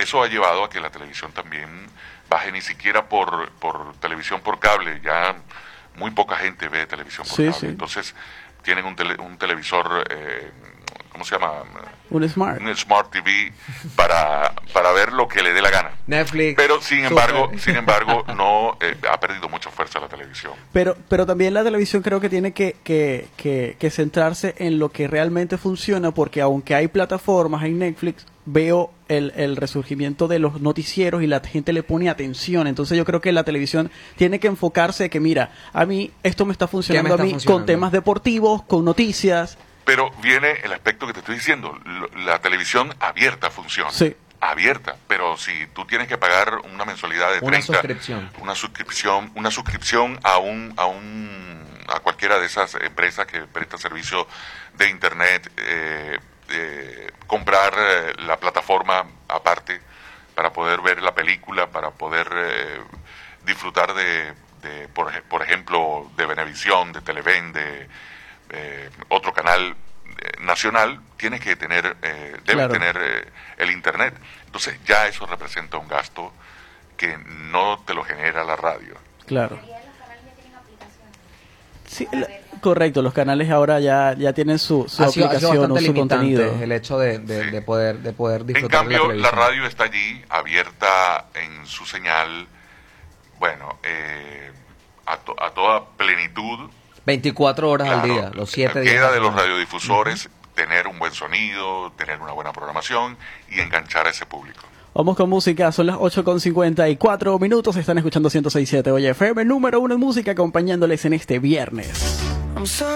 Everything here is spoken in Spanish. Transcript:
eso ha llevado a que la televisión también baje, ni siquiera por televisión por cable, ya muy poca gente ve televisión por cable, entonces tienen un televisor, ¿cómo se llama? Un Smart TV para ver lo que le dé la gana. Netflix. Pero sin embargo no ha perdido mucha fuerza la televisión. Pero también la televisión creo que tiene que centrarse en lo que realmente funciona, porque aunque hay plataformas, hay Netflix, veo el resurgimiento de los noticieros y la gente le pone atención. Entonces yo creo que la televisión tiene que enfocarse que mira, a mí esto me está funcionando con temas deportivos, con noticias. Pero viene el aspecto que te estoy diciendo, la televisión abierta funciona. Sí. Abierta, pero si tú tienes que pagar una mensualidad de 30, una suscripción a cualquiera de esas empresas que prestan servicio de internet, comprar la plataforma aparte para poder ver la película, para poder disfrutar por ejemplo, de Venevisión, de Televen, de otro canal nacional, tienes que tener, debes tener el internet. Entonces ya eso representa un gasto que no te lo genera la radio. Claro. Sí, correcto, los canales ahora ya tienen su aplicación o su contenido. El hecho de poder disfrutar. En cambio, la radio está allí, abierta en su señal, bueno, a toda plenitud. 24 horas al día, los 7 días. Queda de los radiodifusores tener un buen sonido, tener una buena programación y enganchar a ese público. Vamos con música, son las 8:54, están escuchando 106.7 Oye FM, número 1 en música, acompañándoles en este viernes.